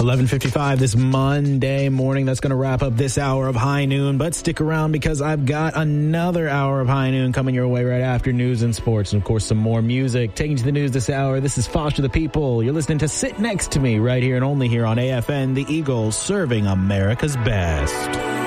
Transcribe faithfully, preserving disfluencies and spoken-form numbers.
eleven fifty-five this Monday morning. That's going to wrap up this hour of High Noon. But stick around because I've got another hour of High Noon coming your way right after news and sports. And, of course, some more music. Taking to the news this hour, this is Foster the People. You're listening to Sit Next to Me right here and only here on A F N, the Eagles, serving America's best.